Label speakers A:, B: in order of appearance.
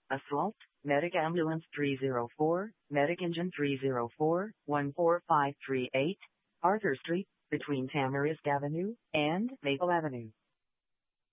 A: Assault, Medic Ambulance 304, Medic Engine 304, 14538, Arthur Street, between Tamarisk Avenue and Maple Avenue.